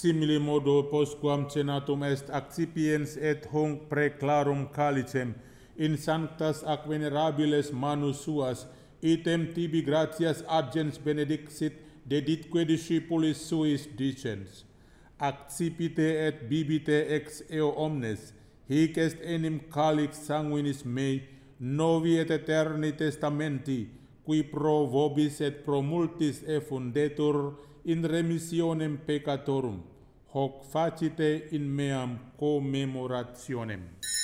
simili modo postquam cenatum est accipiens et hunc praeclarum calicem in sanctas ac venerabiles manus suas, item tibi gratias agens benedixit, deditque discipulis suis dicens. Accipite et bibite ex eo omnes, hic est enim calix sanguinis mei, novi et eterni testamenti, qui pro vobis et pro multis effundetur in remissionem peccatorum, hoc facite in meam commemorationem.